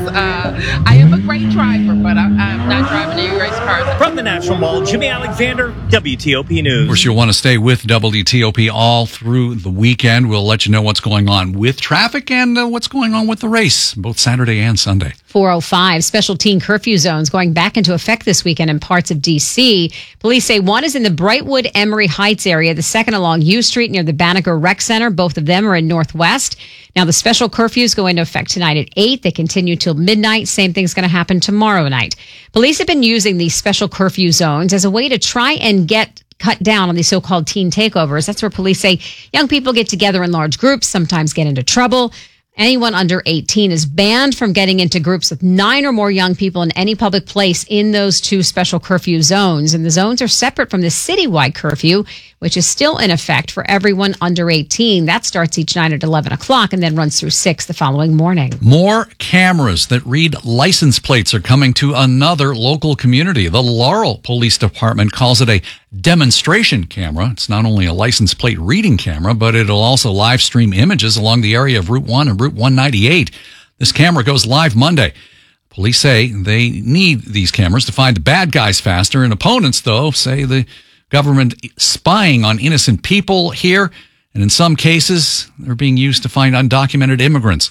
I am a great driver, but I'm not driving any race cars. From the National Mall, Jimmy Alexander, WTOP News. Of course, you'll want to stay with WTOP all through the weekend. We'll let you know what's going on with traffic and what's going on with the race, both Saturday and Sunday. 4:05, special teen curfew zones going back into effect this weekend in parts of D.C. Police say one is in the Brightwood Emory Heights area, the second along U Street near the Banneker Rec Center. Both of them are in Northwest. Now, the special curfews go into effect tonight at 8. They continue till midnight. Same thing's going to happen tomorrow night. Police have been using these special curfew zones as a way to try and cut down on these so-called teen takeovers. That's where police say young people get together in large groups, sometimes get into trouble. Anyone under 18 is banned from getting into groups with 9 or more young people in any public place in those 2 special curfew zones. And the zones are separate from the citywide curfew, which is still in effect for everyone under 18. That starts each night at 11 o'clock and then runs through 6 the following morning. More cameras that read license plates are coming to another local community. The Laurel Police Department calls it a demonstration camera. It's not only a license plate reading camera, but it'll also live stream images along the area of Route 1 and Route 198. This camera goes live Monday. Police say they need these cameras to find the bad guys faster, and opponents, though, say the government spying on innocent people here, and in some cases, they're being used to find undocumented immigrants.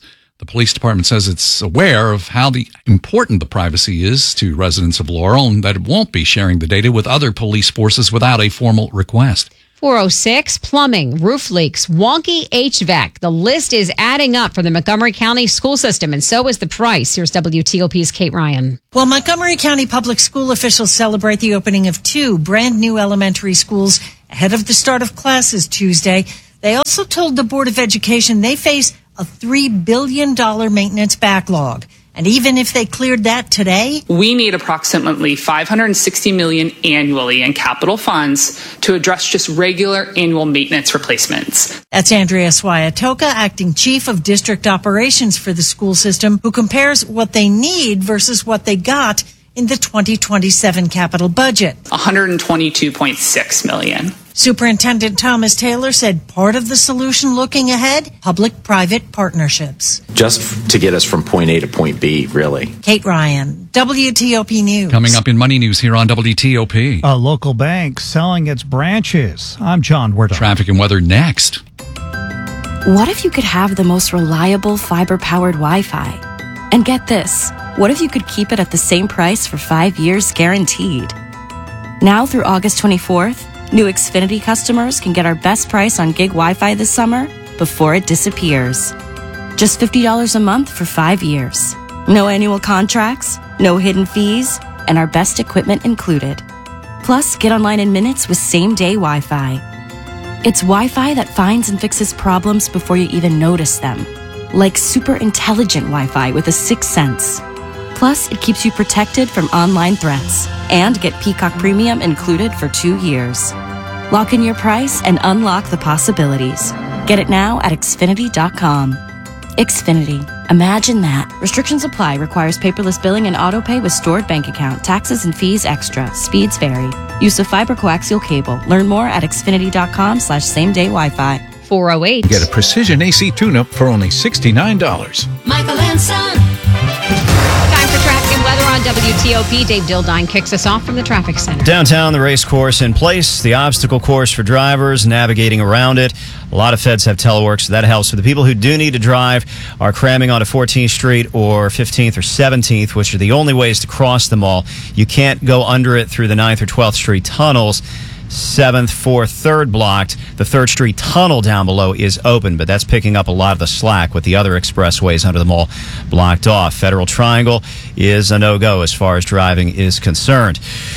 The police department says it's aware of how important the privacy is to residents of Laurel and that it won't be sharing the data with other police forces without a formal request. 406, plumbing, roof leaks, wonky HVAC. The list is adding up for the Montgomery County school system, and so is the price. Here's WTOP's Kate Ryan. Well, Montgomery County public school officials celebrate the opening of 2 brand new elementary schools ahead of the start of classes Tuesday. They also told the Board of Education they face a $3 billion maintenance backlog. And even if they cleared that today, we need approximately $560 million annually in capital funds to address just regular annual maintenance replacements. That's Andrea Swayatoka, acting chief of district operations for the school system, who compares what they need versus what they got in the 2027 capital budget. $122.6 million. Superintendent Thomas Taylor said part of the solution looking ahead, public-private partnerships. Just to get us from point A to point B, really. Kate Ryan, WTOP News. Coming up in Money News here on WTOP. A local bank selling its branches. I'm John Wardle. Traffic and weather next. What if you could have the most reliable fiber-powered Wi-Fi? And get this, what if you could keep it at the same price for 5 years guaranteed? Now through August 24th, new Xfinity customers can get our best price on gig Wi-Fi this summer before it disappears. Just $50 a month for 5 years. No annual contracts, no hidden fees, and our best equipment included. Plus, get online in minutes with same-day Wi-Fi. It's Wi-Fi that finds and fixes problems before you even notice them. Like super intelligent Wi-Fi with a 6th sense. Plus, it keeps you protected from online threats. And get Peacock Premium included for 2 years. Lock in your price and unlock the possibilities. Get it now at Xfinity.com. Xfinity. Imagine that. Restrictions apply. Requires paperless billing and autopay with stored bank account. Taxes and fees extra. Speeds vary. Use of fiber coaxial cable. Learn more at Xfinity.com/same-day Wi-Fi. 408. Get a precision AC tune-up for only $69. Michael and Son. Time for traffic and weather on WTOP. Dave Dildine kicks us off from the traffic center. Downtown, the race course in place, the obstacle course for drivers, navigating around it. A lot of feds have telework, so that helps. For the people who do need to drive, are cramming onto 14th Street or 15th or 17th, which are the only ways to cross the mall. You can't go under it through the 9th or 12th Street tunnels. 7th, 4th, 3rd blocked. The 3rd Street tunnel down below is open, but that's picking up a lot of the slack with the other expressways under the mall blocked off. Federal Triangle is a no-go as far as driving is concerned.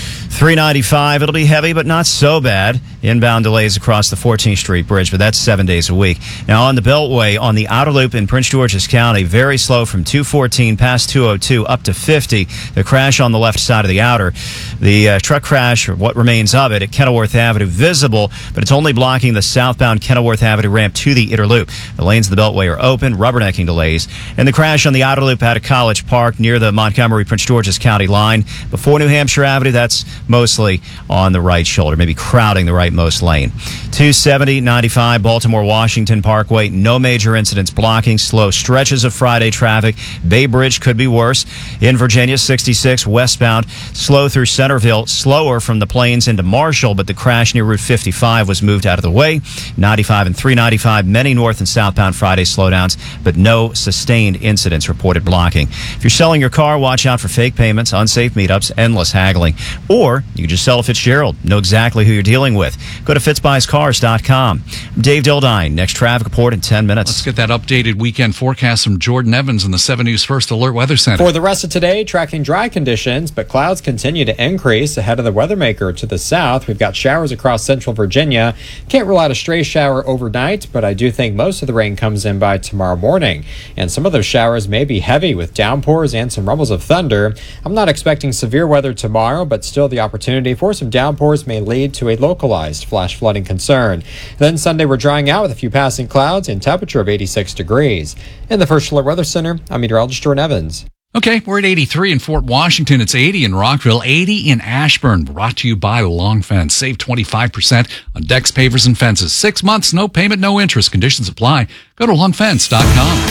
395, it'll be heavy, but not so bad. Inbound delays across the 14th Street Bridge, but that's 7 days a week. Now, on the Beltway, on the outer loop in Prince George's County, very slow from 214 past 202 up to 50. The crash on the left side of the outer. The truck crash, or what remains of it, at Kenilworth Avenue, visible, but it's only blocking the southbound Kenilworth Avenue ramp to the inner loop. The lanes of the Beltway are open, rubbernecking delays. And the crash on the outer loop out of College Park near the Montgomery-Prince George's County line. Before New Hampshire Avenue, that's mostly on the right shoulder, maybe crowding the rightmost lane. 270, 95, Baltimore-Washington Parkway, no major incidents blocking, slow stretches of Friday traffic. Bay Bridge could be worse. In Virginia, 66, westbound, slow through Centerville, slower from the Plains into Marshall, but the crash near Route 55 was moved out of the way. 95 and 395, many north and southbound Friday slowdowns, but no sustained incidents reported blocking. If you're selling your car, watch out for fake payments, unsafe meetups, endless haggling. Or you can just sell a Fitzgerald. Know exactly who you're dealing with. Go to fitzbuyscars.com. I'm Dave Dildine. Next traffic report in 10 minutes. Let's get that updated weekend forecast from Jordan Evans in the 7 News First Alert Weather Center. For the rest of today, tracking dry conditions, but clouds continue to increase ahead of the weather maker to the south. We've got showers across central Virginia. Can't rule out a stray shower overnight, but I do think most of the rain comes in by tomorrow morning. And some of those showers may be heavy with downpours and some rumbles of thunder. I'm not expecting severe weather tomorrow, but still the opportunity for some downpours may lead to a localized flash flooding concern. Then Sunday, we're drying out with a few passing clouds and temperature of 86 degrees. In the First Alert Weather Center, I'm meteorologist Jordan Evans. Okay, we're at 83 in Fort Washington. It's 80 in Rockville, 80 in Ashburn. Brought to you by Long Fence. Save 25% on decks, pavers, and fences. 6 months, no payment, no interest. Conditions apply. Go to longfence.com.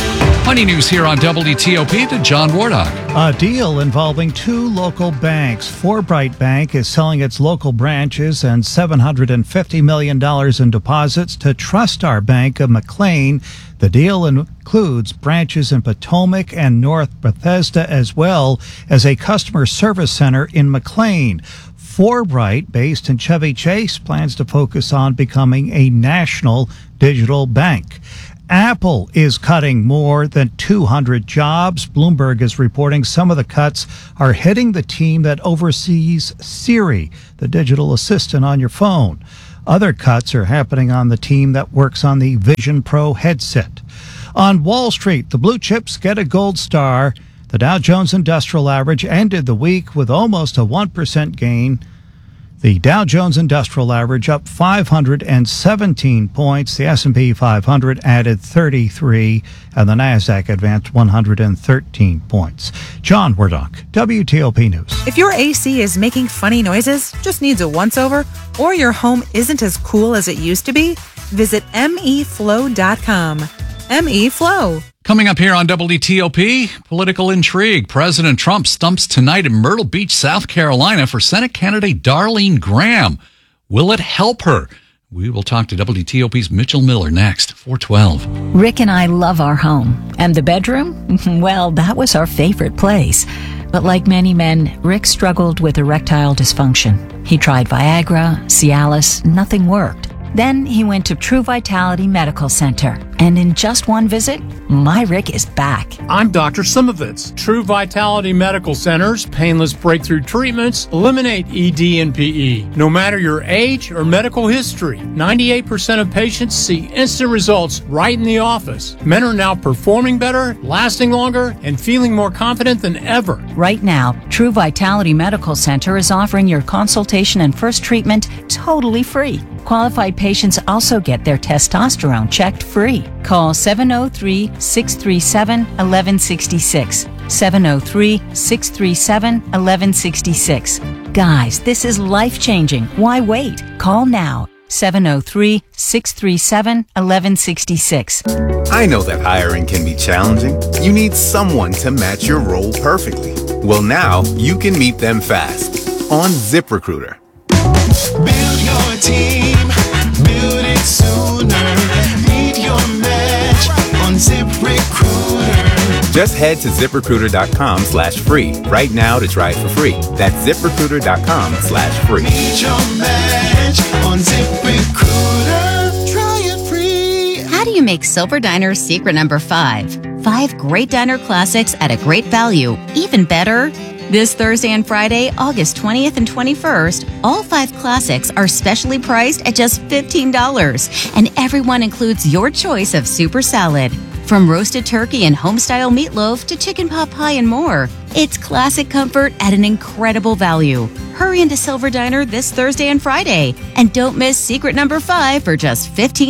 Money news here on WTOP to John Wardock. A deal involving two local banks. Forbright Bank is selling its local branches and $750 million in deposits to TrustStar Bank of McLean. The deal includes branches in Potomac and North Bethesda, as well as a customer service center in McLean. Forbright, based in Chevy Chase, plans to focus on becoming a national digital bank. Apple is cutting more than 200 jobs. Bloomberg is reporting some of the cuts are hitting the team that oversees Siri, the digital assistant on your phone. Other cuts are happening on the team that works on the Vision Pro headset. On Wall Street, the blue chips get a gold star. The Dow Jones Industrial Average ended the week with almost a 1% gain. The Dow Jones Industrial Average up 517 points. The S&P 500 added 33, and the Nasdaq advanced 113 points. John Wardock, WTOP News. If your AC is making funny noises, just needs a once-over, or your home isn't as cool as it used to be, visit meflow.com. MeFlow. Coming up here on WTOP, political intrigue. President Trump stumps tonight in Myrtle Beach, South Carolina for Senate candidate Darlene Graham. Will it help her? We will talk to WTOP's Mitchell Miller next, 412. Rick and I love our home. And the bedroom? Well, that was our favorite place. But like many men, Rick struggled with erectile dysfunction. He tried Viagra, Cialis, nothing worked. Then he went to True Vitality Medical Center. And in just one visit, my Rick is back. I'm Dr. Simovitz. True Vitality Medical Center's painless breakthrough treatments eliminate ED and PE. No matter your age or medical history, 98% of patients see instant results right in the office. Men are now performing better, lasting longer, and feeling more confident than ever. Right now, True Vitality Medical Center is offering your consultation and first treatment totally free. Qualified patients also get their testosterone checked free. Call 703-637-1166. 703-637-1166. Guys, this is life-changing. Why wait? Call now. 703-637-1166. I know that hiring can be challenging. You need someone to match your role perfectly. Well, now you can meet them fast on ZipRecruiter. Build your team, build it sooner. Meet your match on ZipRecruiter. Just head to ZipRecruiter.com/free right now to try it for free. That's ZipRecruiter.com/free. Meet your match on ZipRecruiter. Try it free. How do you make Silver Diner's secret number 5? 5 great diner classics at a great value. Even better, this Thursday and Friday, August 20th and 21st, all 5 classics are specially priced at just $15, and everyone includes your choice of super salad. From roasted turkey and home-style meatloaf to chicken pot pie and more, it's classic comfort at an incredible value. Hurry into Silver Diner this Thursday and Friday, and don't miss secret number 5 for just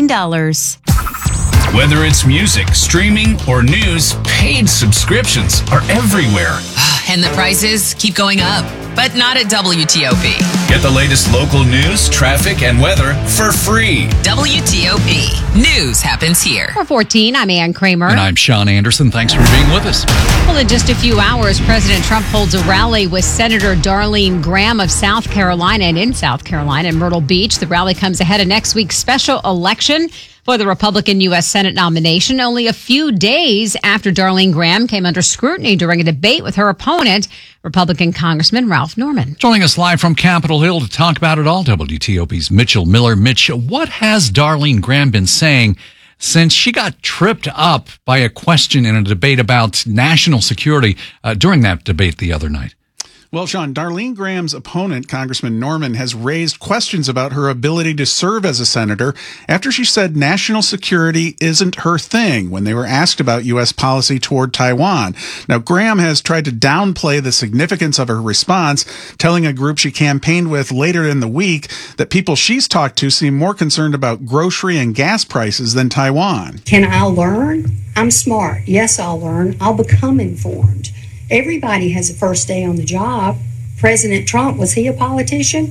$15. Whether it's music, streaming, or news, paid subscriptions are everywhere. And the prices keep going up, but not at WTOP. Get the latest local news, traffic, and weather for free. WTOP. News happens here. 414, I'm Ann Kramer. And I'm Sean Anderson. Thanks for being with us. Well, in just a few hours, President Trump holds a rally with Senator Darlene Graham of South Carolina and in South Carolina in Myrtle Beach. The rally comes ahead of next week's special election for the Republican U.S. Senate nomination, only a few days after Darlene Graham came under scrutiny during a debate with her opponent, Republican Congressman Ralph Norman. Joining us live from Capitol Hill to talk about it all, WTOP's Mitchell Miller. Mitch, what has Darlene Graham been saying since she got tripped up by a question in a debate about national security during that debate the other night? Well, Sean, Darlene Graham's opponent, Congressman Norman, has raised questions about her ability to serve as a senator after she said national security isn't her thing when they were asked about U.S. policy toward Taiwan. Now, Graham has tried to downplay the significance of her response, telling a group she campaigned with later in the week that people she's talked to seem more concerned about grocery and gas prices than Taiwan. Can I learn? I'm smart. Yes, I'll learn. I'll become informed. Everybody has a first day on the job. President Trump, was he a politician?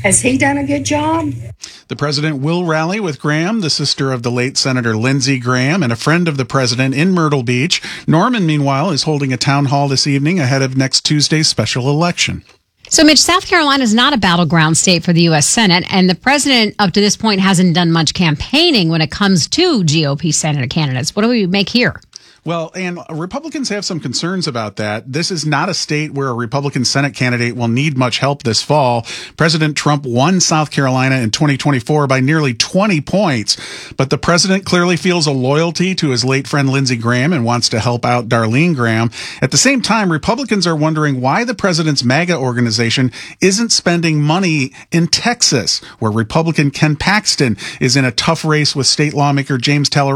Has he done a good job? The president will rally with Graham, the sister of the late Senator Lindsey Graham, and a friend of the president in Myrtle Beach. Norman, meanwhile, is holding a town hall this evening ahead of next Tuesday's special election. So, Mitch, South Carolina is not a battleground state for the U.S. Senate, and the president up to this point hasn't done much campaigning when it comes to GOP senator candidates. What do we make here? Well, and Republicans have some concerns about that. This is not a state where a Republican Senate candidate will need much help this fall. President Trump won South Carolina in 2024 by nearly 20 points, but the president clearly feels a loyalty to his late friend Lindsey Graham and wants to help out Darlene Graham. At the same time, Republicans are wondering why the president's MAGA organization isn't spending money in Texas, where Republican Ken Paxton is in a tough race with state lawmaker James Taylor.